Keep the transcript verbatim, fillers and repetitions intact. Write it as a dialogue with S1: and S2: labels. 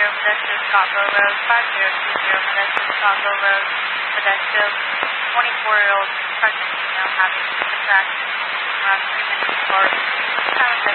S1: zero, Modesto, Scottville Road, five zero two zero, Modesto, Scottville Road, Modesto, twenty-four-year-old pregnant female having contractions around three minutes apart. Time of